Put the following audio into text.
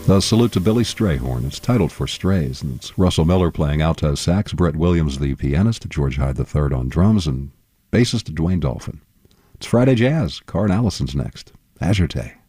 The Salute to Billy Strayhorn. It's titled For Strays, and it's Russell Miller playing alto sax, Brett Williams the pianist, George Hyde III on drums, and bassist Dwayne Dolphin. It's Friday Jazz. Carr and Allison's next. Azure Tay.